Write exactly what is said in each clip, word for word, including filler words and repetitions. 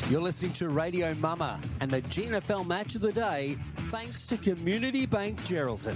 You're listening to Radio Mama and the G N F L match of the day, thanks to Community Bank Geraldton.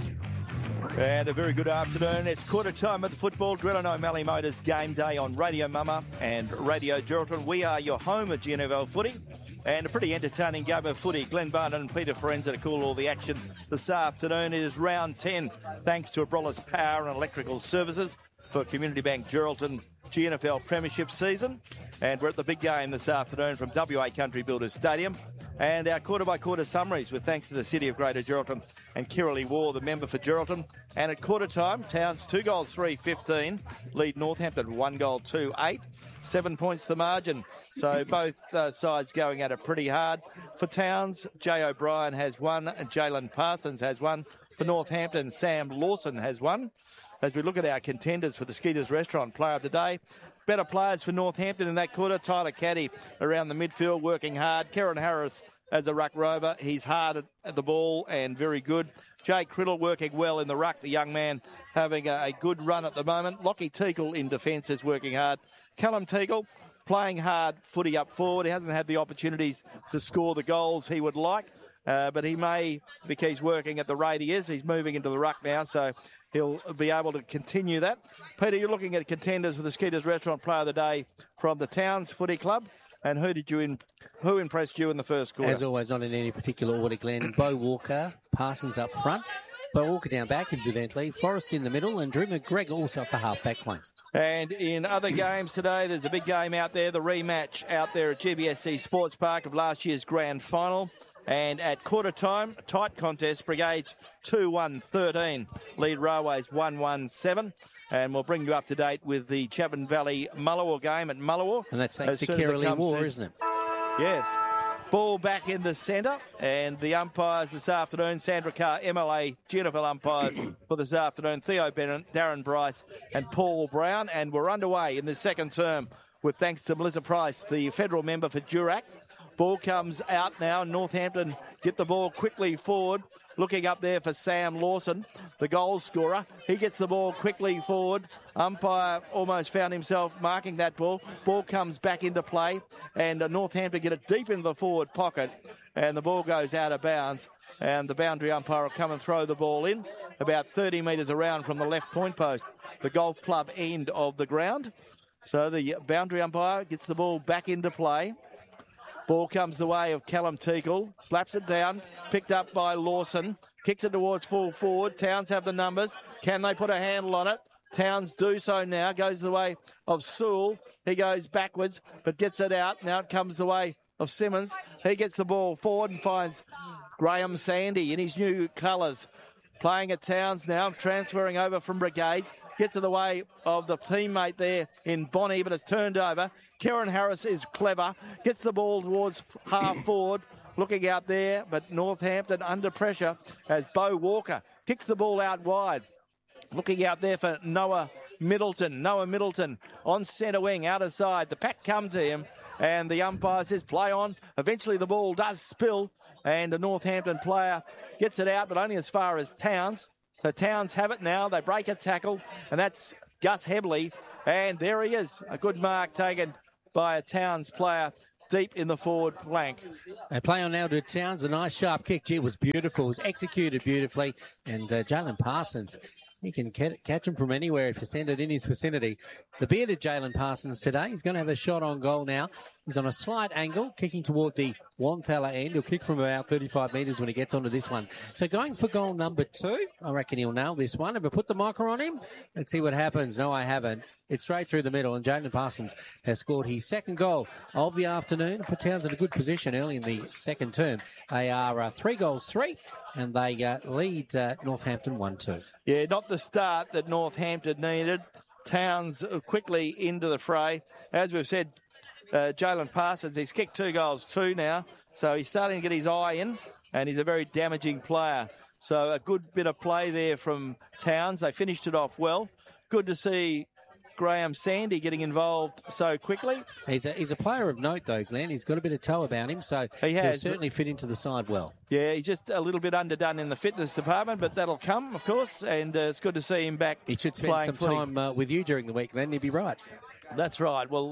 And a very good afternoon. It's quarter time at the football. Drill and O'Malley Motors game day on Radio Mama and Radio Geraldton. We are your home of G N F L footy. And a pretty entertaining game of footy. Glenn Barnett and Peter Forenza to call all the action this afternoon. It is round ten, thanks to Abrolhos Power and Electrical Services for Community Bank Geraldton G N F L Premiership season. And we're at the big game this afternoon from W A Country Builders Stadium. And our quarter-by-quarter summaries with thanks to the City of Greater Geraldton and Kirralie War, the member for Geraldton. And at quarter time, Towns two goals, three fifteen, lead Northampton one goal, two eight. Seven points the margin. So both uh, sides going at it pretty hard. For Towns, Jay O'Brien has one and Jalen Parsons has one. For Northampton, Sam Lawson has one. As we look at our contenders for the Skeeters Restaurant Player of the Day, better players for Northampton in that quarter. Tyler Caddy around the midfield, working hard. Kieran Harris as a ruck rover. He's hard at the ball and very good. Jake Criddle working well in the ruck. The young man having a, a good run at the moment. Lockie Teagle in defence is working hard. Callum Teagle playing hard footy up forward. He hasn't had the opportunities to score the goals he would like. Uh, but he may, because he's working at the rate he is, he's moving into the ruck now, so he'll be able to continue that. Peter, you're looking at contenders for the Skeeters Restaurant Player of the Day from the Towns Footy Club. And who did you in, who impressed you in the first quarter? As always, not in any particular order, Glenn. Bo Walker, Parsons up front. Bo Walker down back, incidentally. Forrest in the middle, and Drew McGregor also off the half-back line. And in other games today, there's a big game out there, the rematch out there at G B S C Sports Park of last year's grand final. And at quarter time, a tight contest, Brigades two one thirteen, lead Railways one one seven. And we'll bring you up to date with the Chapman Valley Mullawar game at Mullawar. And that's thanks to Kirralie War, in. isn't it? Yes. Ball back in the centre, and the umpires this afternoon, Sandra Carr, M L A, G N F L umpires for this afternoon, Theo Bennett, Darren Bryce and Paul Brown. And we're underway in the second term with thanks to Melissa Price, the federal member for Durack. Ball comes out now. Northampton get the ball quickly forward. Looking up there for Sam Lawson, the goal scorer. He gets the ball quickly forward. Umpire almost found himself marking that ball. Ball comes back into play, and Northampton get it deep into the forward pocket, and the ball goes out of bounds. And the boundary umpire will come and throw the ball in about thirty metres around from the left point post, the golf club end of the ground. So the boundary umpire gets the ball back into play. Ball comes the way of Callum Teagle, slaps it down, picked up by Lawson, kicks it towards full forward. Towns have the numbers. Can they put a handle on it? Towns do so now. Goes the way of Sewell. He goes backwards, but gets it out. Now it comes the way of Simmons. He gets the ball forward and finds Graham Sandy in his new colours. Playing at Towns now, transferring over from Brigades. Gets in the way of the teammate there in Bonnie, but it's turned over. Kieran Harris is clever. Gets the ball towards half forward. Looking out there, but Northampton under pressure as Bo Walker kicks the ball out wide. Looking out there for Noah Middleton. Noah Middleton on centre wing, out of side. The pack comes to him, and the umpire says play on. Eventually the ball does spill, and a Northampton player gets it out, but only as far as Towns. So Towns have it now. They break a tackle, and that's Gus Hebley. And there he is. A good mark taken by a Towns player deep in the forward flank. They play on now to Towns. A nice sharp kick. Gee, it was beautiful. It was executed beautifully. And uh, Jalen Parsons, he can catch him from anywhere if you send it in his vicinity. The bearded Jalen Parsons today. He's going to have a shot on goal now. He's on a slight angle, kicking toward the Wantala end. He'll kick from about thirty-five metres when he gets onto this one. So going for goal number two. I reckon he'll nail this one. Have I put the marker on him? Let's see what happens. No, I haven't. It's straight through the middle, and Jalen Parsons has scored his second goal of the afternoon. Put Towns in a good position early in the second term. They are uh, three goals, three, and they uh, lead uh, Northampton one two. Yeah, not the start that Northampton needed. Towns quickly into the fray. As we've said, uh, Jalen Parsons, he's kicked two goals, two now, so he's starting to get his eye in, and he's a very damaging player. So a good bit of play there from Towns. They finished it off well. Good to see Graham Sandy getting involved so quickly. He's a, he's a player of note, though, Glenn. He's got a bit of toe about him, so he has, he'll certainly fit into the side well. Yeah, he's just a little bit underdone in the fitness department, but that'll come, of course, and uh, it's good to see him back. He should spend some footy. time uh, with you during the week, then he'd be right. That's right. Well,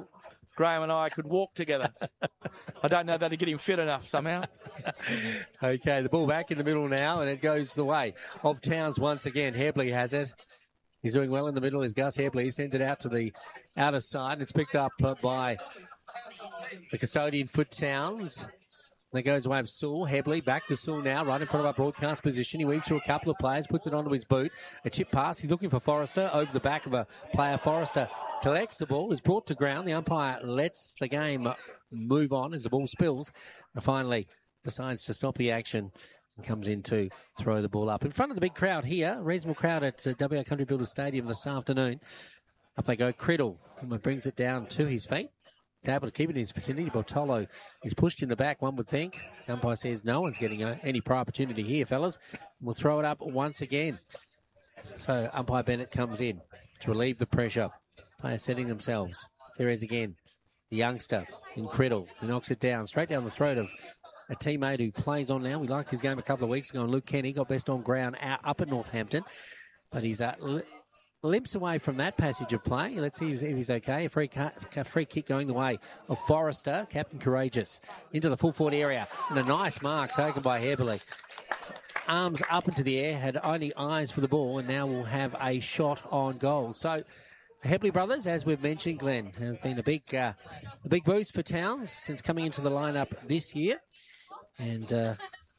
Graham and I could walk together. I don't know that'd get him fit enough somehow. Okay, the ball back in the middle now, and it goes the way of Towns once again. Hebley has it. He's doing well in the middle. Is Gus Hebley. He sends it out to the outer side, and it's picked up by the custodian for Towns. That goes away of Sewell. Hebley back to Sewell now, right in front of our broadcast position. He weaves through a couple of players, puts it onto his boot. A chip pass. He's looking for Forrester over the back of a player. Forrester collects the ball, is brought to ground. The umpire lets the game move on as the ball spills, and finally decides to stop the action and comes in to throw the ball up. In front of the big crowd here, reasonable crowd at uh, W A Country Builders Stadium this afternoon. Up they go, Criddle brings it down to his feet. He's able to keep it in his vicinity. Bortolo is pushed in the back, one would think. The umpire says no one's getting a, any prior opportunity here, fellas. We'll throw it up once again. So umpire Bennett comes in to relieve the pressure. Players setting themselves. There is again the youngster in Criddle. He knocks it down, straight down the throat of a teammate who plays on now. We liked his game a couple of weeks ago, and Luke Kenny got best on ground out, up at Northampton. But he's uh, li- limps away from that passage of play. Let's see if he's okay. A free, ca- a free kick going the way of Forrester, Captain Courageous, into the full forward area. And a nice mark taken by Hebley. Arms up into the air, had only eyes for the ball, and now will have a shot on goal. So the Hebley brothers, as we've mentioned, Glenn, have been a big, uh, a big boost for Towns since coming into the lineup this year. And uh,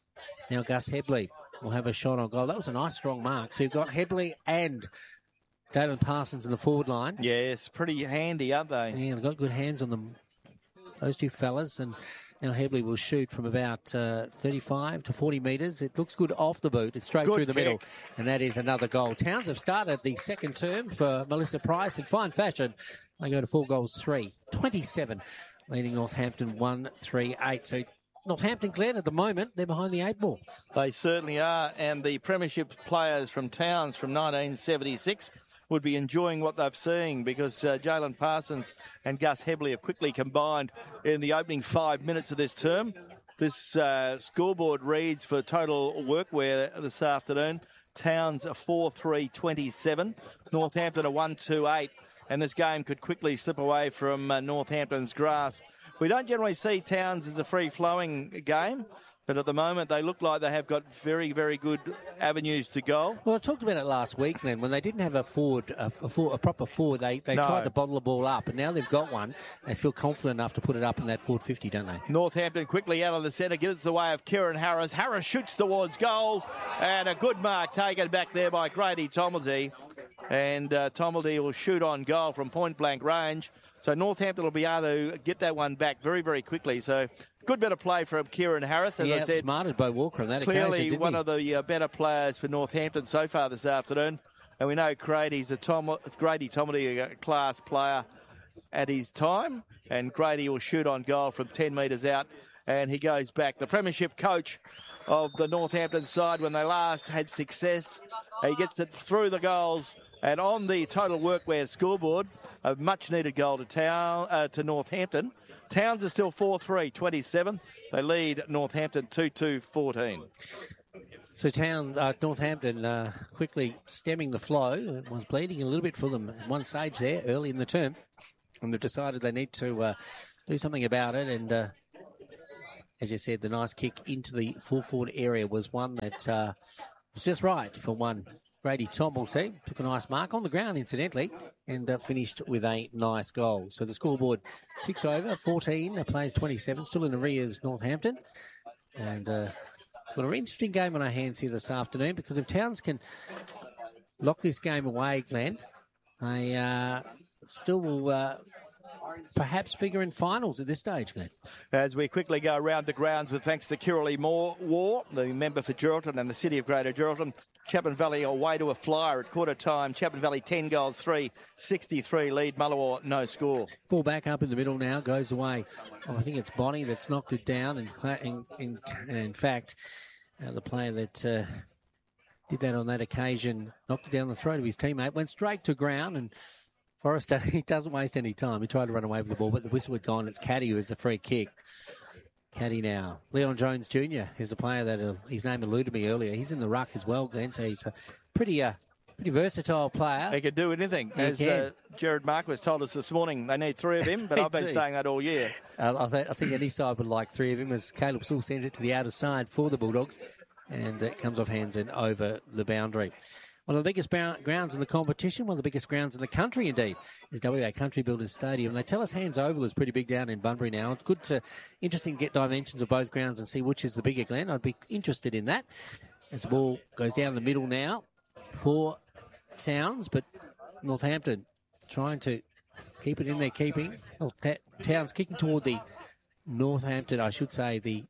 now Gus Hebley will have a shot on goal. That was a nice, strong mark. So you've got Hebley and Dalen Parsons in the forward line. Yes, pretty handy, aren't they? Yeah, they've got good hands on them, those two fellas. And now Hebley will shoot from about uh, thirty-five to forty metres. It looks good off the boot. It's straight Good through the kick. middle. And that is another goal. Towns have started the second term for Melissa Price in fine fashion. They go to four goals, three. twenty-seven, leading Northampton one three eight. So Northampton, Glenn, at the moment, they're behind the eight ball. They certainly are. And the Premiership players from Towns from nineteen seventy-six would be enjoying what they've seen, because uh, Jalen Parsons and Gus Hebley have quickly combined in the opening five minutes of this term. This uh, scoreboard reads for total workwear this afternoon. Towns a four three twenty-seven. Northampton a one two eight. And this game could quickly slip away from uh, Northampton's grasp. We don't generally see Towns as a free-flowing game, but at the moment they look like they have got very, very good avenues to goal. Well, I talked about it last week, then, when they didn't have a forward, a, a, forward, a proper forward, they, they No. tried to bottle the ball up, and now they've got one. They feel confident enough to put it up in that forward fifty, don't they? Northampton quickly out of the centre, gets the way of Kieran Harris. Harris shoots towards goal, and a good mark taken back there by Grady Tomilty. And uh, Tomilty will shoot on goal from point-blank range. So Northampton will be able to get that one back very, very quickly. So good bit of play from Kieran Harris. As He I said, outsmarted Bo Walker on that clearly occasion, didn't one he? of the uh, better players for Northampton so far this afternoon. And we know Grady's a Tom, Grady Tomilty, a class player at his time. And Grady will shoot on goal from ten metres out. And he goes back. The Premiership coach of the Northampton side, when they last had success, he gets it through the goals. And on the total workwear scoreboard, a much-needed goal to town uh, to Northampton. Towns are still four three twenty-seven. They lead Northampton two two fourteen. So Town, uh, Northampton uh, quickly stemming the flow. It was bleeding a little bit for them at one stage there early in the term. And they've decided they need to uh, do something about it. And uh, as you said, the nice kick into the full forward area was one that uh, was just right for one. Grady Tomilty took a nice mark on the ground, incidentally, and uh, finished with a nice goal. So the scoreboard ticks over. fourteen, uh, plays twenty-seven, still in arrears, Northampton. And uh, got an interesting game on our hands here this afternoon, because if Towns can lock this game away, Glenn, they uh, still will uh, perhaps figure in finals at this stage, Glenn. As we quickly go around the grounds with thanks to Kirralie Moore War, the member for Geraldton and the City of Greater Geraldton. Chapman Valley away to a flyer at quarter time. Chapman Valley ten goals, three, sixty-three lead. Mullawar, no score. Ball back up in the middle now, goes away. Oh, I think it's Bonnie that's knocked it down. And in, in, in fact, uh, the player that uh, did that on that occasion knocked it down the throat of his teammate, went straight to ground, and Forrester, he doesn't waste any time. He tried to run away with the ball, but the whistle had gone. It's Caddy who has a free kick. Caddy now. Leon Jones Junior is a player that uh, his name eluded me earlier. He's in the ruck as well, Glenn, so he's a pretty uh, pretty versatile player. He could do anything. He As uh, Jared Marquis told us this morning, they need three of him, but I've been saying that all year. Uh, I, th- I think any side would like three of him, as Caleb Sewell sends it to the outer side for the Bulldogs, and it comes off hands and over the boundary. One of the biggest grounds in the competition, one of the biggest grounds in the country, indeed, is W A Country Builders Stadium. They tell us Hands Oval is pretty big down in Bunbury now. It's good to, interesting to get dimensions of both grounds and see which is the bigger, Glenn. I'd be interested in that. As the ball goes down the middle now for Towns, but Northampton trying to keep it in their keeping. Well, Ta- Towns kicking toward the Northampton, I should say, the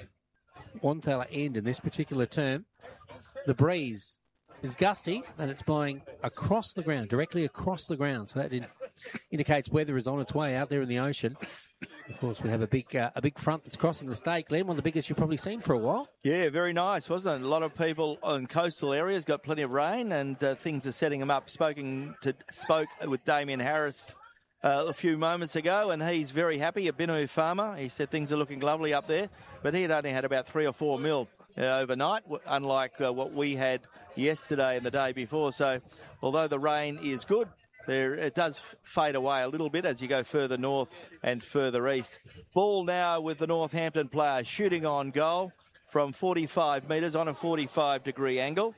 Wanthala end in this particular term. The breeze is gusty, and it's blowing across the ground, directly across the ground. So that in, indicates weather is on its way out there in the ocean. Of course, we have a big uh, a big front that's crossing the state, Glenn, one of the biggest you've probably seen for a while. Yeah, very nice, wasn't it? A lot of people in coastal areas got plenty of rain, and uh, things are setting them up. Spoken to, spoke with Damien Harris uh, a few moments ago, and he's very happy. A Binu farmer, he said things are looking lovely up there, but he had only had about three or four mil uh, overnight, unlike uh, what we had yesterday and the day before. So, although the rain is good, There, it does fade away a little bit as you go further north and further east. Ball now with the Northampton player shooting on goal from forty-five metres on a forty-five degree angle.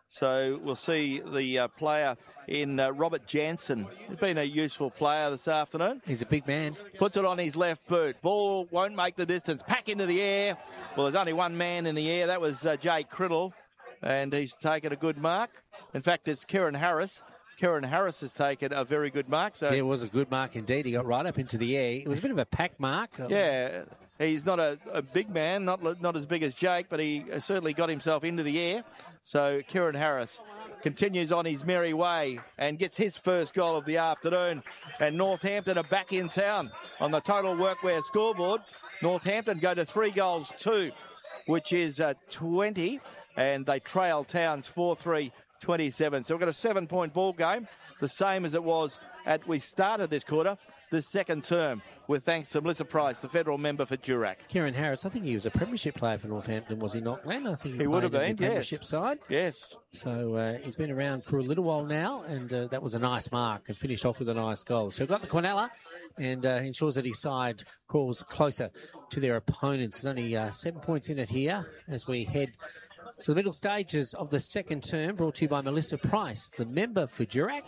So we'll see the uh, player in uh, Robert Jansen. He's been a useful player this afternoon. He's a big man. Puts it on his left boot. Ball won't make the distance. Pack into the air. Well, there's only one man in the air. That was uh, Jake Criddle, and he's taken a good mark. In fact, it's Kieran Harris. Kieran Harris has taken a very good mark. So yeah, it was a good mark indeed. He got right up into the air. It was a bit of a pack mark. Yeah, he's not a, a big man, not not as big as Jake, but he certainly got himself into the air. So Kieran Harris continues on his merry way and gets his first goal of the afternoon. And Northampton are back in town on the Total Workwear scoreboard. Northampton go to three goals, two, which is uh, twenty, and they trail Towns four three. twenty-seven. So we've got a seven-point ball game, the same as it was at we started this quarter, this second term, with thanks to Melissa Price, the federal member for Durack. Kieran Harris, I think he was a premiership player for Northampton, was he not, Glenn? I think he, he would have been, the premiership yes. side. Yes. So uh, he's been around for a little while now, and uh, that was a nice mark and finished off with a nice goal. So we've got the Quinella, and uh, ensures that his side crawls closer to their opponents. There's only uh, seven points in it here as we head to the middle stages of the second term, brought to you by Melissa Price, the member for Durack.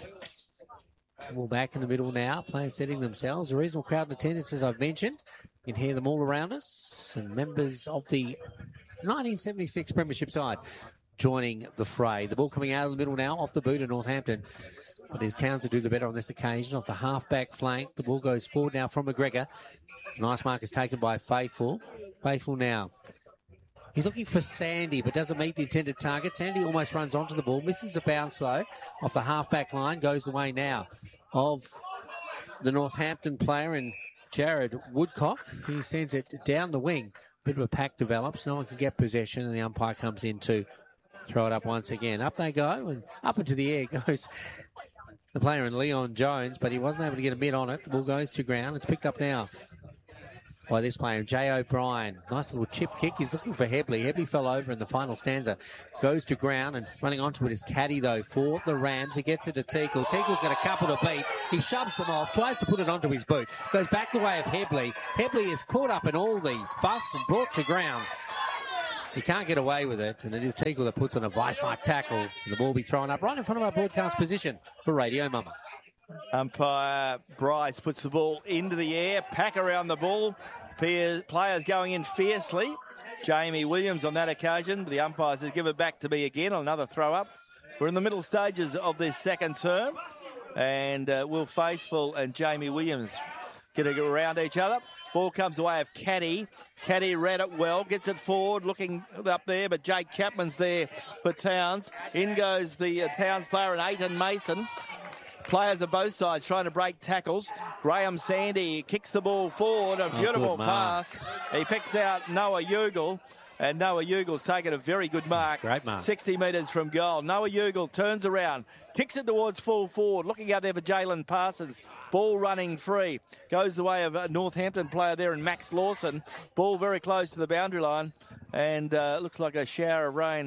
So we're back in the middle now, players setting themselves. A reasonable crowd in attendance, as I've mentioned. You can hear them all around us. And members of the nineteen seventy-six Premiership side joining the fray. The ball coming out of the middle now, off the boot of Northampton. But his Towns to do the better on this occasion. Off the half-back flank, the ball goes forward now from McGregor. Nice mark is taken by Faithful. Faithful now. He's looking for Sandy, but doesn't meet the intended target. Sandy almost runs onto the ball, misses a bounce, though, off the half-back line, goes away now of the Northampton player and Jared Woodcock. He sends it down the wing. Bit of a pack develops. No one can get possession, and the umpire comes in to throw it up once again. Up they go, and up into the air goes the player in Leon Jones, but he wasn't able to get a mitt on it. The ball goes to ground. It's picked up now by this player, Jay O'Brien. Nice little chip kick. He's looking for Hebley. Hebley fell over in the final stanza. Goes to ground, and running onto it is Caddy, though, for the Rams. He gets it to Teakle. Teakle's got a couple to beat. He shoves him off, tries to put it onto his boot. Goes back the way of Hebley. Hebley is caught up in all the fuss and brought to ground. He can't get away with it, and it is Teakle that puts on a vice-like tackle. And the ball will be thrown up right in front of our broadcast position for Radio Mama. Umpire Bryce puts the ball into the air, pack around the ball. Players going in fiercely. Jamie Williams on that occasion. The umpires have given it back to me again on another throw-up. We're in the middle stages of this second term, and uh, Will Faithful and Jamie Williams getting around each other. Ball comes the way of Caddy. Caddy read it well, gets it forward, looking up there, but Jake Chapman's there for Towns. In goes the uh, Towns player, and Aiton Mason. Players of both sides trying to break tackles. Graham Sandy kicks the ball forward. A beautiful oh, pass. He picks out Noah Ugle. And Noah Ugle's taken a very good mark. Great mark. sixty metres from goal. Noah Ugle turns around. Kicks it towards full forward. Looking out there for Jalen Parsons. Ball running free. Goes the way of a Northampton player there and Max Lawson. Ball very close to the boundary line. And uh, looks like a shower of rain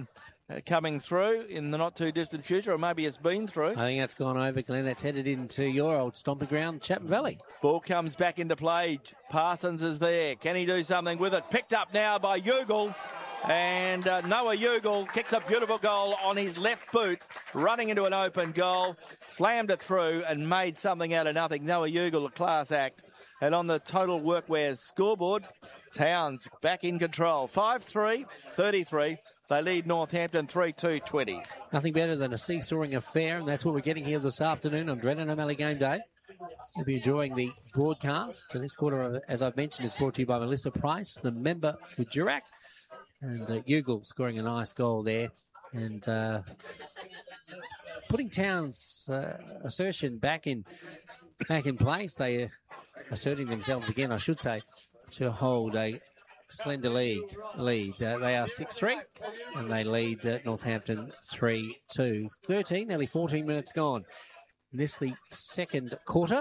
uh, coming through in the not-too-distant future, or maybe it's been through. I think that's gone over, Glenn. That's headed into your old stomping ground, Chapman Valley. Ball comes back into play. Parsons is there. Can he do something with it? Picked up now by Ugle. And uh, Noah Ugle kicks a beautiful goal on his left boot, running into an open goal, slammed it through and made something out of nothing. Noah Ugle, a class act. And on the Total Workwear scoreboard, Towns back in control. five three, thirty-three. They lead Northampton three two, twenty. Nothing better than a seesawing affair, and that's what we're getting here this afternoon on Drennan O'Malley Game Day. You'll be enjoying the broadcast. And this quarter, as I've mentioned, is brought to you by Melissa Price, the member for Durack. And uh, Ugle scoring a nice goal there. And uh, putting Towns' uh, assertion back in back in place. They are asserting themselves again, I should say, to hold a slender league lead. Uh, they are six three, and they lead uh, Northampton three two. thirteen, nearly fourteen minutes gone. This the second quarter.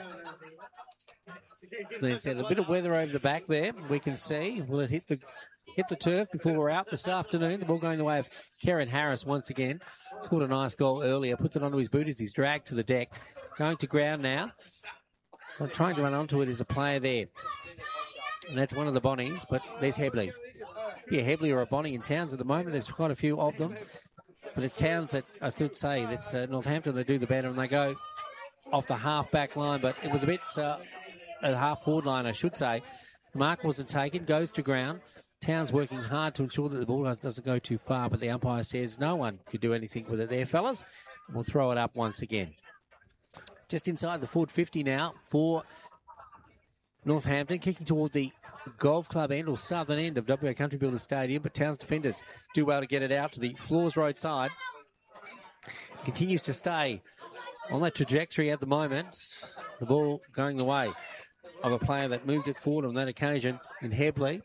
So then said a bit of weather over the back there. We can see. Will it hit the hit the turf before we're out this afternoon? The ball going the way of Kieran Harris once again. Scored a nice goal earlier. Puts it onto his boot as he's dragged to the deck. Going to ground now. Well, trying to run onto it is a player there. And that's one of the Bonnies, but there's Hebley. Be a Hebley or a Bonnie in Towns at the moment. There's quite a few of them. But it's Towns that, I should say, that's uh, Northampton that do the better, and they go off the half-back line. But it was a bit uh, a half-forward line, I should say. The mark wasn't taken, goes to ground. Towns working hard to ensure that the ball doesn't go too far, but the umpire says no one could do anything with it there, fellas. We'll throw it up once again. Just inside the forward fifty now for Northampton, kicking toward the golf club end or southern end of W A Country Builders Stadium, but Towns defenders do well to get it out to the Floors Road side. Continues to stay on that trajectory at the moment. The ball going the way of a player that moved it forward on that occasion in Hebley.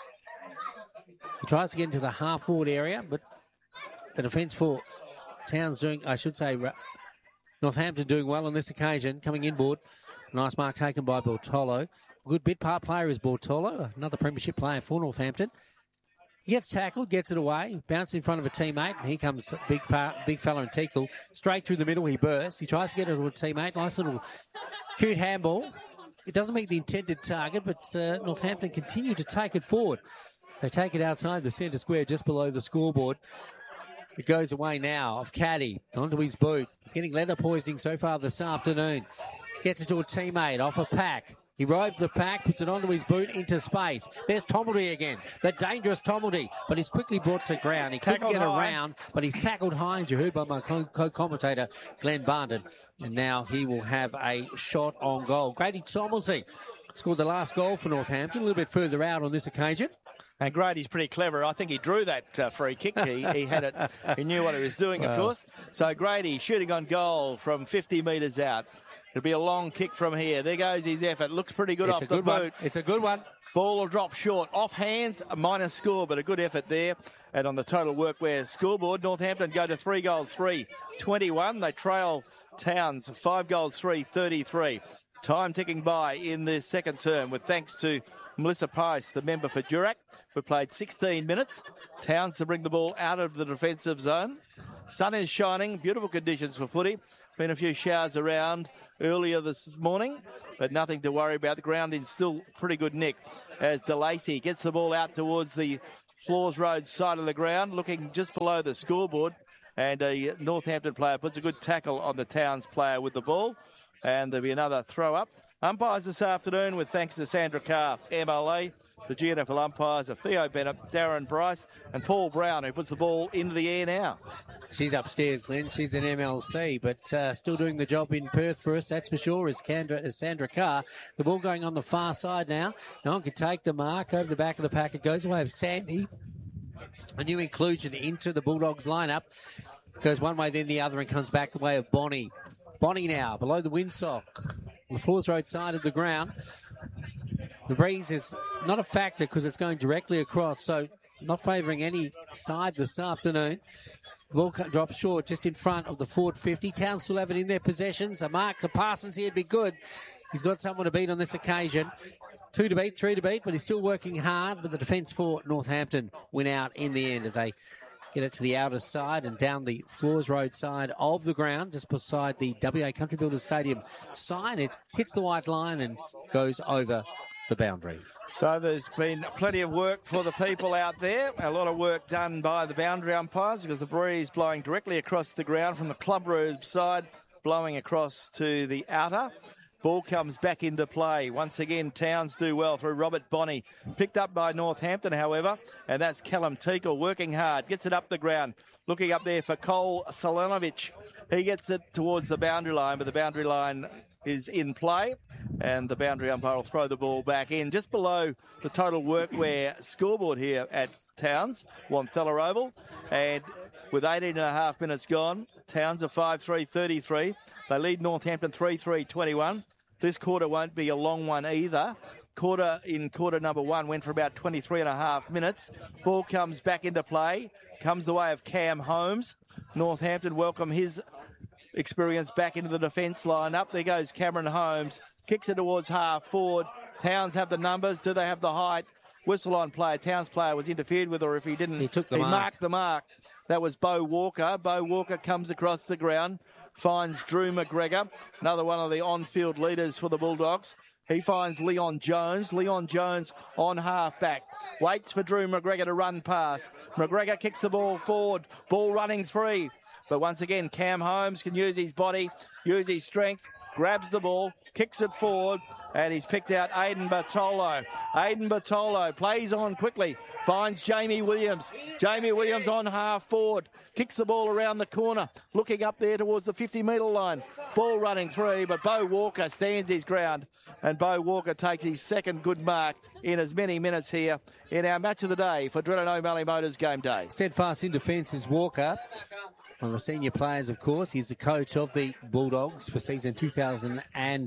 He tries to get into the half-forward area, but the defence for Towns doing, I should say, Northampton doing well on this occasion, coming inboard. Nice mark taken by Bortolo. Good bit part player is Bortolo, another premiership player for Northampton. He gets tackled, gets it away, bounces in front of a teammate, and here comes big part, big fella in Teakle. Straight through the middle, he bursts. He tries to get it to a teammate. Nice little cute handball. It doesn't meet the intended target, but uh, Northampton continue to take it forward. They take it outside the centre square, just below the scoreboard. It goes away now of Caddy onto his boot. He's getting leather poisoning so far this afternoon. Gets it to a teammate off a pack. He rides the pack, puts it onto his boot into space. There's Tomaldy again, the dangerous Tomaldy, but he's quickly brought to ground. He couldn't get around, but he's tackled high, as you heard by my co-commentator, Glenn Barndon. And now he will have a shot on goal. Grady Tomaldy scored the last goal for Northampton, a little bit further out on this occasion. And Grady's pretty clever. I think he drew that uh, free kick. He, he had it. He knew what he was doing, wow. Of course. So Grady shooting on goal from fifty metres out. It'll be a long kick from here. There goes his effort. Looks pretty good it's off the good boot. One. It's a good one. Ball will drop short. Off hands, a minus score, but a good effort there. And on the Total Workwear scoreboard, Northampton go to three goals, three, twenty-one. They trail Towns, five goals, three, thirty-three. Time ticking by in the second term with thanks to Melissa Price, the member for Durack. We played sixteen minutes. Towns to bring the ball out of the defensive zone. Sun is shining. Beautiful conditions for footy. Been a few showers around earlier this morning, but nothing to worry about. The ground in still pretty good nick as DeLacy gets the ball out towards the Floors Road side of the ground, looking just below the scoreboard. And a Northampton player puts a good tackle on the Towns player with the ball. And there'll be another throw up. Umpires this afternoon with thanks to Sandra Carr, M L A. The G N F L umpires are Theo Bennett, Darren Bryce and Paul Brown, who puts the ball into the air now. She's upstairs, Glenn. She's an M L C, but uh, still doing the job in Perth for us, that's for sure, is Sandra, is Sandra Carr. The ball going on the far side now. No one can take the mark over the back of the pack. It goes away of Sandy. A new inclusion into the Bulldogs lineup. Goes one way, then the other, and comes back the way of Bonnie. Bonnie now, below the windsock. On the Floors Road side of the ground. The breeze is not a factor because it's going directly across, so not favouring any side this afternoon. The ball drops short just in front of the forward fifty. Towns still have it in their possessions. A mark to Parsons here would be good. He's got someone to beat on this occasion. Two to beat, three to beat, but he's still working hard. But the defence for Northampton win out in the end as they get it to the outer side and down the Floors Road side of the ground, just beside the W A Country Builders Stadium sign. It hits the white line and goes over the boundary. So there's been plenty of work for the people out there. A lot of work done by the boundary umpires because the breeze blowing directly across the ground from the club road side, blowing across to the outer. Ball comes back into play. Once again, Towns do well through Robert Bonney. Picked up by Northampton, however, and that's Callum Teakle working hard. Gets it up the ground. Looking up there for Cole Selenovic. He gets it towards the boundary line, but the boundary line is in play, and the boundary umpire will throw the ball back in just below the total workwear scoreboard here at Towns, Wamthella Oval. And with eighteen and a half minutes gone, Towns are five three thirty-three. They lead Northampton three three twenty-one. This quarter won't be a long one either. Quarter in quarter number one went for about twenty-three and a half minutes. Ball comes back into play, comes the way of Cam Holmes. Northampton welcome his experience back into the defence lineup. There goes Cameron Holmes, kicks it towards half forward. Towns have the numbers. Do they have the height? Whistle on play. Towns player was interfered with, or if he didn't, he took the he mark. marked the mark. That was Bo Walker. Bo Walker comes across the ground, finds Drew McGregor, another one of the on-field leaders for the Bulldogs. He finds Leon Jones. Leon Jones on half-back. Waits for Drew McGregor to run past. McGregor kicks the ball forward. Ball running free. But once again, Cam Holmes can use his body, use his strength, grabs the ball, kicks it forward, and he's picked out Aiden Bartolo. Aiden Bartolo plays on quickly, finds Jamie Williams. Jamie Williams on half forward, kicks the ball around the corner, looking up there towards the fifty-metre line. Ball running through, but Bo Walker stands his ground, and Bo Walker takes his second good mark in as many minutes here in our match of the day for Drennan O'Malley Motors Game Day. Steadfast in defence is Walker. One of the senior players, of course. He's the coach of the Bulldogs for season two thousand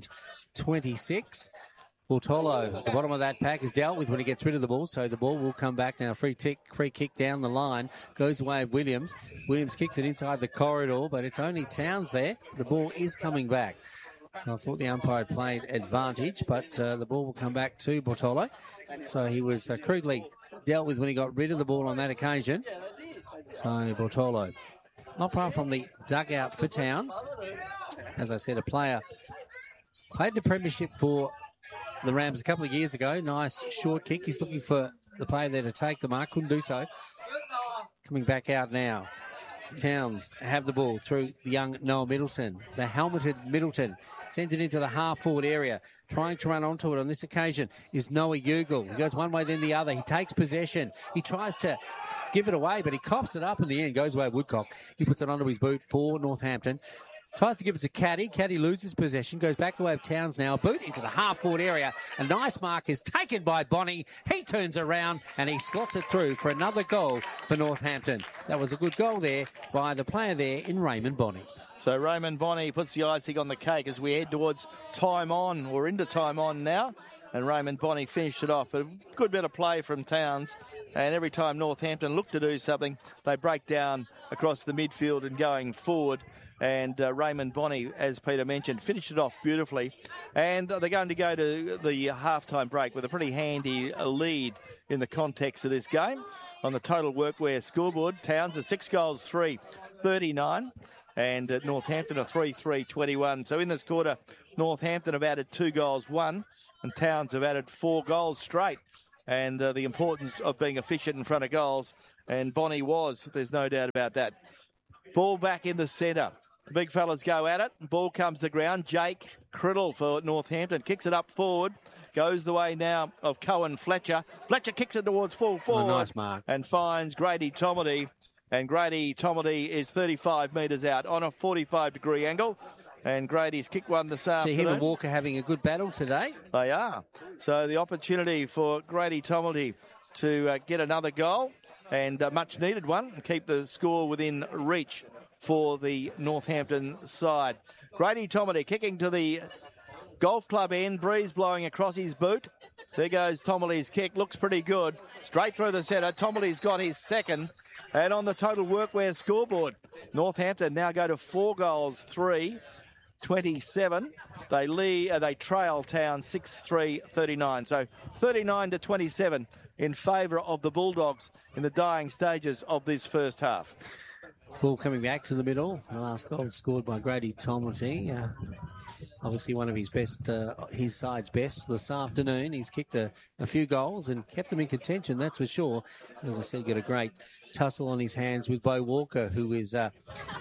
twenty-six. Bartolo at the bottom of that pack is dealt with when he gets rid of the ball, so the ball will come back now. Free tick, free kick down the line. Goes away of Williams. Williams kicks it inside the corridor, but it's only Towns there. The ball is coming back. So I thought the umpire played advantage, but uh, the ball will come back to Bartolo. So he was uh, crudely dealt with when he got rid of the ball on that occasion. So Bartolo not far from the dugout for Towns. As I said, a player played the premiership for the Rams a couple of years ago. Nice short kick. He's looking for the player there to take the mark. Couldn't do so. Coming back out now. Towns have the ball through the young Noah Middleton. The helmeted Middleton sends it into the half-forward area. Trying to run onto it on this occasion is Noah Ugle. He goes one way, then the other. He takes possession. He tries to give it away, but he coughs it up in the end. Goes away Woodcock. He puts it onto his boot for Northampton. Tries to give it to Caddy. Caddy loses possession. Goes back the way of Towns now. Boot into the half-forward area. A nice mark is taken by Bonney. He turns around and he slots it through for another goal for Northampton. That was a good goal there by the player there in Raymond Bonney. So Raymond Bonney puts the icing on the cake as we head towards time on. We're into time on now. And Raymond Bonney finished it off. A good bit of play from Towns. And every time Northampton look to do something, they break down across the midfield and going forward. And uh, Raymond Bonney, as Peter mentioned, finished it off beautifully. And uh, they're going to go to the halftime break with a pretty handy uh, lead in the context of this game. On the total workwear scoreboard, Towns are six goals, three, thirty-nine. And uh, Northampton are three three twenty-one. So in this quarter, Northampton have added two goals, one. And Towns have added four goals straight. And uh, the importance of being efficient in front of goals. And Bonney was, there's no doubt about that. Ball back in the centre. The big fellas go at it. Ball comes to ground. Jake Criddle for Northampton kicks it up forward. Goes the way now of Cohen Fletcher. Fletcher kicks it towards full forward. Oh, nice mark. And finds Grady Tomedy. And Grady Tomedy is thirty-five metres out on a forty-five degree angle. And Grady's kicked one this afternoon. See, him and Walker having a good battle today. They are. So the opportunity for Grady Tomedy to uh, get another goal. And a much needed one. And keep the score within reach for the Northampton side. Grady Tomedy kicking to the golf club end. Breeze blowing across his boot. There goes Tomedy's kick. Looks pretty good. Straight through the centre. Tomedy's got his second. And on the total workwear scoreboard, Northampton now go to four goals, three. twenty-seven. They lead, uh, they trail Towns six three thirty-nine. So thirty-nine to twenty-seven in favour of the Bulldogs in the dying stages of this first half. Ball coming back to the middle. The last goal scored by Grady Tomlinson. Uh, obviously one of his best, uh, his side's best this afternoon. He's kicked a, a few goals and kept them in contention, that's for sure. As I said, got a great tussle on his hands with Bo Walker, who is uh,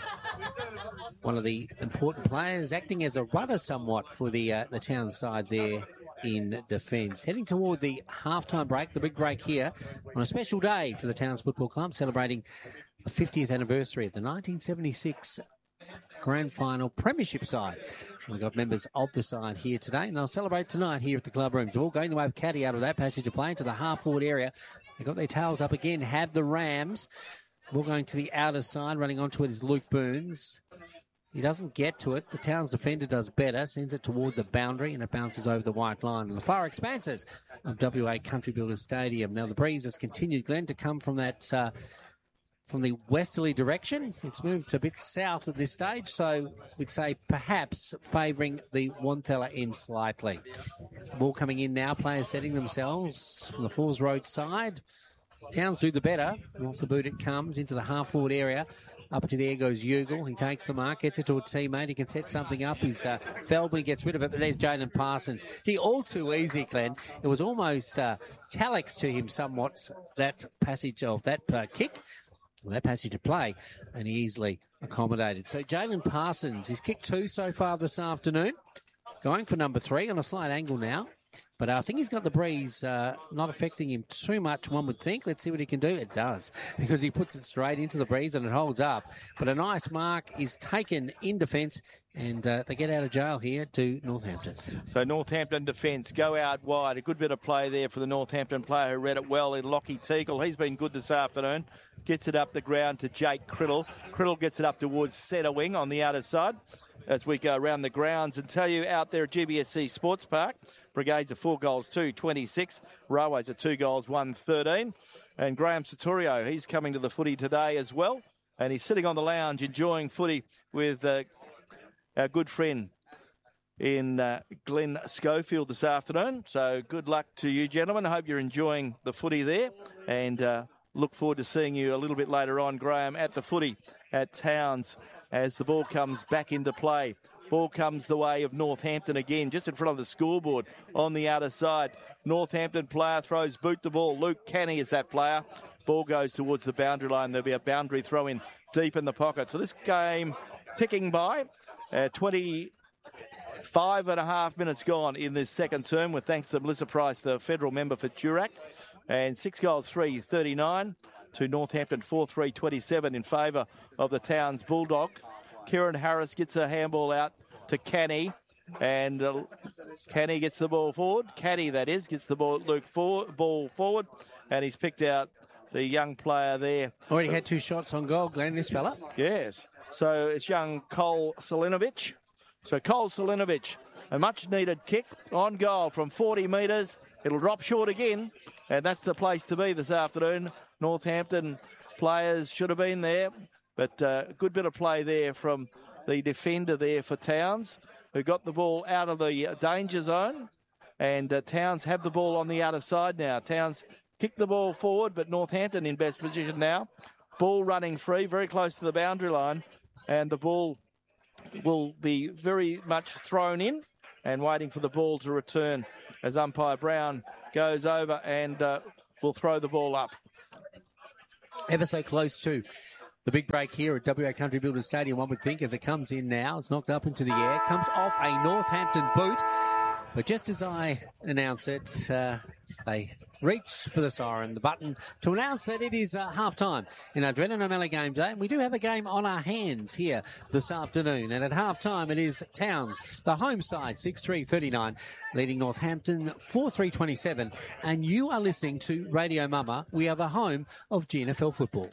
one of the important players, acting as a rudder somewhat for the uh, the town side there in defence. Heading toward the halftime break, the big break here on a special day for the Towns Football Club, celebrating the fiftieth anniversary of the nineteen seventy-six Grand Final Premiership side. We've got members of the side here today, and they'll celebrate tonight here at the club rooms. They're all going the way of Caddy out of that passage of play into the half-forward area. They've got their tails up again, have the Rams. Ball going to the outer side, running onto it is Luke Burns. He doesn't get to it. The Towns defender does better, sends it toward the boundary, and it bounces over the white line. And the far expanses of W A Country Builders Stadium. Now the breeze has continued, Glenn, to come from that... Uh, from the westerly direction. It's moved a bit south at this stage, so we'd say perhaps favouring the Wanthella end slightly. Ball coming in now, players setting themselves from the Falls Road side. Towns do the better. Off the boot it comes into the half-forward area. Up to there goes Ugle. He takes the mark, gets it to a teammate. He can set something up. He's uh, Felby gets rid of it, but there's Jalen Parsons. Gee, all too easy, Glenn. It was almost uh, Talix to him somewhat, that passage of that uh, kick. Well, that passage to play, and he easily accommodated. So Jalen Parsons, he's kicked two so far this afternoon, going for number three on a slight angle now. But I think he's got the breeze uh, not affecting him too much, one would think. Let's see what he can do. It does, because he puts it straight into the breeze and it holds up. But a nice mark is taken in defence, and uh, they get out of jail here to Northampton. So Northampton defence go out wide. A good bit of play there for the Northampton player who read it well in Lockie Teagle. He's been good this afternoon. Gets it up the ground to Jake Criddle. Criddle gets it up towards centre wing on the outer side as we go around the grounds and tell you out there at G B S C Sports Park, Brigades are four goals, two twenty-six. Railways are two goals, one thirteen. And Graham Saturio, he's coming to the footy today as well. And he's sitting on the lounge enjoying footy with uh, our good friend in uh, Glenn Schofield this afternoon. So good luck to you, gentlemen. I hope you're enjoying the footy there. And uh, look forward to seeing you a little bit later on, Graham, at the footy at Towns as the ball comes back into play. Ball comes the way of Northampton again, just in front of the scoreboard on the outer side. Northampton player throws boot the ball. Luke Canny is that player. Ball goes towards the boundary line. There'll be a boundary throw in deep in the pocket. So this game ticking by. Uh, twenty-five and a half minutes gone in this second term, with thanks to Melissa Price, the federal member for Durack. And six goals, three thirty-nine to Northampton, four three twenty-seven in favour of the Towns Bulldog. Kieran Harris gets a handball out to Canny, and uh, Canny gets the ball forward. Caddy, that is, gets the ball, Luke forward, ball forward, and he's picked out the young player there. Already had two shots on goal, Glenn, this fella. Yes. So it's young Cole Selinovic. So Cole Selinovic, a much-needed kick on goal from forty metres. It'll drop short again, and that's the place to be this afternoon. Northampton players should have been there, but a uh, good bit of play there from the defender there for Towns, who got the ball out of the danger zone, and uh, Towns have the ball on the outer side now. Towns kick the ball forward, but Northampton in best position now. Ball running free, very close to the boundary line, and the ball will be very much thrown in and waiting for the ball to return as umpire Brown goes over and uh, will throw the ball up. Ever so close to the big break here at W A Country Builders Stadium, one would think, as it comes in now. It's knocked up into the air, comes off a Northampton boot. But just as I announce it, uh, they reach for the siren, the button, to announce that it is uh, half-time in our Drennan O'Malley game day. And we do have a game on our hands here this afternoon. And at half-time, it is Towns, the home side, six three thirty-nine, leading Northampton four three twenty-seven. And you are listening to Radio Mama. We are the home of G N F L football.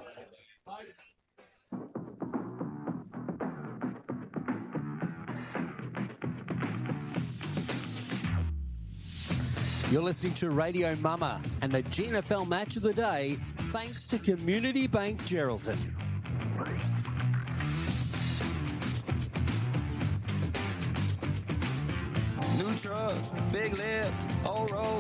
You're listening to Radio Mama and the G N F L match of the day, thanks to Community Bank Geraldton. New truck, big lift, old road.